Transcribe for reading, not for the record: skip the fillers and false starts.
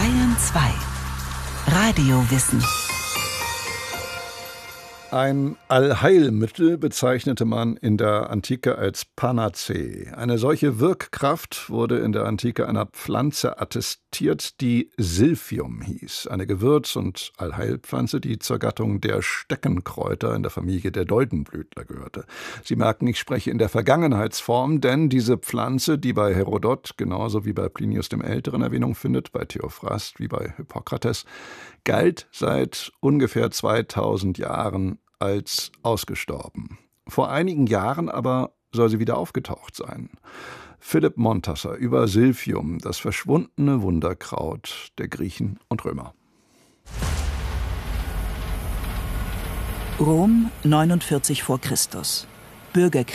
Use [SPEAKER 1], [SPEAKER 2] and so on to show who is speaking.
[SPEAKER 1] Bayern 2 Radiowissen.
[SPEAKER 2] Ein Allheilmittel bezeichnete man in der Antike als Panazee. Eine solche Wirkkraft wurde in der Antike einer Pflanze attestiert, die Silphium hieß. Eine Gewürz- und Allheilpflanze, die zur Gattung der Steckenkräuter in der Familie der Doldenblütler gehörte. Sie merken, ich spreche in der Vergangenheitsform, denn diese Pflanze, die bei Herodot genauso wie bei Plinius dem Älteren Erwähnung findet, bei Theophrast wie bei Hippokrates, galt seit ungefähr 2000 Jahren als ausgestorben. Vor einigen Jahren aber soll sie wieder aufgetaucht sein. Philipp Montasser über Silphium, das verschwundene Wunderkraut der Griechen und Römer.
[SPEAKER 1] Rom 49 vor Christus. Bürgerkrieg